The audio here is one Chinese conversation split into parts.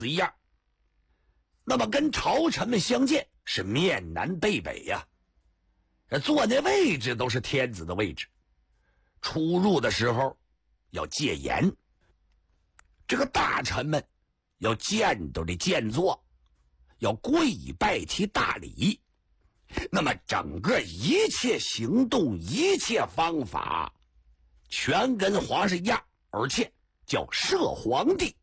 一样。那么跟朝臣们相见是面南背北呀，坐那位置都是天子的位置，出入的时候要戒严。这个大臣们要见都得见坐，要跪拜提大礼。那么整个一切行动一切方法全跟皇上一样，而且叫摄皇帝。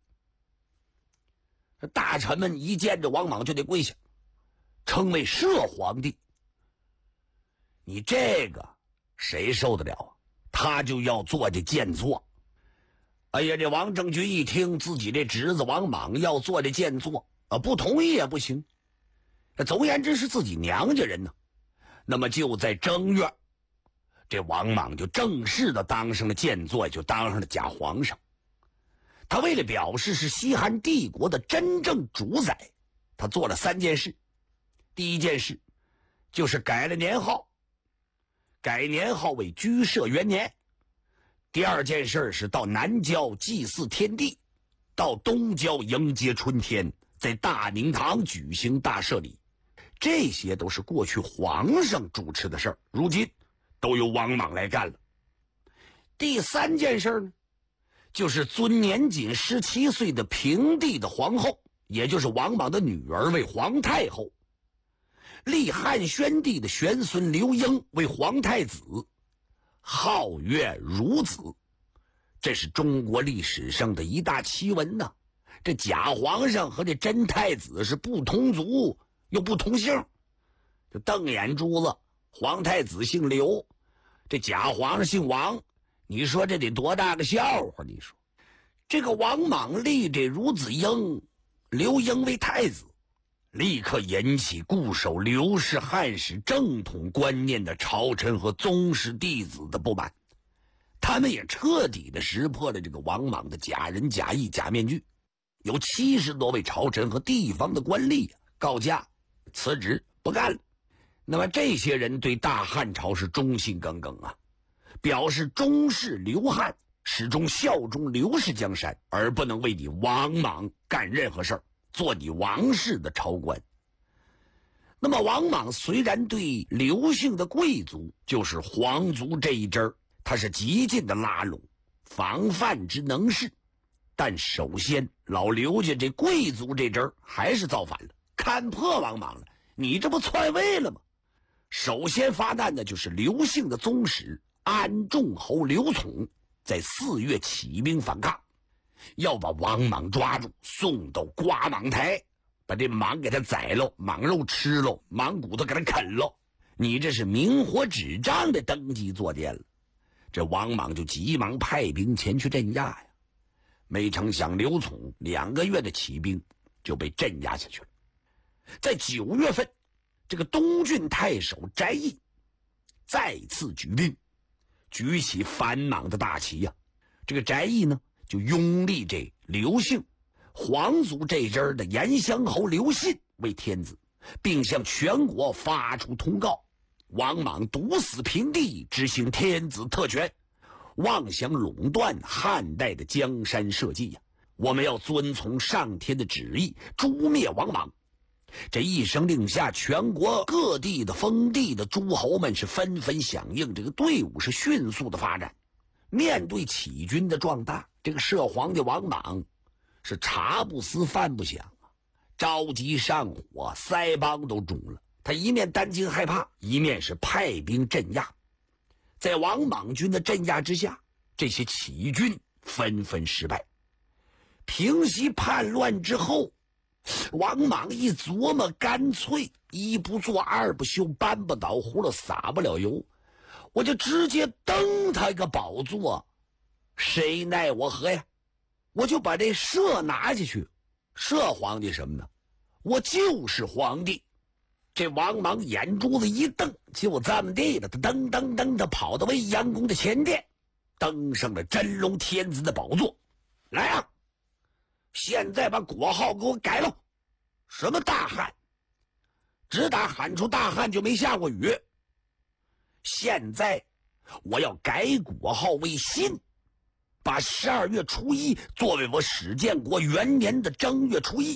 大臣们一见着王莽就得跪下，称为摄皇帝。你这个谁受得了啊？他就要做这见坐。哎呀，这王政君一听自己这侄子王莽要做这见坐不同意也不行。总而言之是自己娘家人呢。那么就在正月，这王莽就正式的当上了见坐，就当上了假皇上。他为了表示是西汉帝国的真正主宰，他做了3件事。第一件事就是改了年号，改年号为居舍元年。第二件事是到南郊祭祀天地，到东郊迎接春天，在大明堂举行大赦礼。这些都是过去皇上主持的事儿，如今都由王莽来干了。第3件事呢，就是尊年仅17岁的平帝的皇后，也就是王莽的女儿为皇太后，立汉宣帝的玄孙刘英为皇太子，号曰孺子。这是中国历史上的一大奇闻呐！这假皇上和这真太子是不同族又不同姓，就瞪眼珠子，皇太子姓刘，这假皇上姓王。你说这得多大个笑话？你说这个王莽立这孺子婴刘英为太子，立刻引起固守刘氏汉史正统观念的朝臣和宗室弟子的不满。他们也彻底的识破了这个王莽的假仁假义假面具。有70多位朝臣和地方的官吏告假辞职不干了。那么这些人对大汉朝是忠心耿耿啊，表示忠视刘汉，始终效忠刘氏江山，而不能为你王莽干任何事儿，做你王室的朝官。那么王莽虽然对刘姓的贵族，就是皇族这一支儿，他是极尽的拉拢防范之能事，但首先老刘家这贵族这支儿还是造反了，看破王莽了，你这不篡位了吗？首先发难的就是刘姓的宗室安仲侯刘琮，在4月起兵反抗，要把王莽抓住，送到刮莽台，把这莽给他宰了，莽肉吃了，莽骨头给他啃了。你这是明火纸张的登基坐殿了。这王莽就急忙派兵前去镇压呀，没成想刘琮2个月的起兵就被镇压下去了。在9月份，这个东郡太守翟义再次举兵，举起反莽的大旗呀。这个翟义呢，就拥立这刘姓皇族这支的延乡侯刘信为天子，并向全国发出通告：王莽毒死平帝，执行天子特权，妄想垄断汉代的江山社稷呀！我们要遵从上天的旨意，诛灭王莽。这一声令下，全国各地的封地的诸侯们是纷纷响应，这个队伍是迅速的发展。面对起军的壮大，这个摄皇帝王莽是茶不思饭不想啊，着急上火，腮帮都肿了。他一面担惊害怕，一面是派兵镇压。在王莽军的镇压之下，这些起军纷纷失败。平息叛乱之后，王莽一琢磨，干脆一不做二不休，搬不倒葫芦撒不了油，我就直接登他个宝座，谁奈我何呀？我就把这摄拿下去。摄皇帝什么呢？我就是皇帝。这王莽眼珠子一瞪，就这么地了，他噔噔噔的跑到未央宫的前殿，登上了真龙天子的宝座。来啊，现在把国号给我改了，什么大汉，只打喊出大汉就没下过雨。现在我要改国号为新，把12月初1作为我史建国元年的正月初1，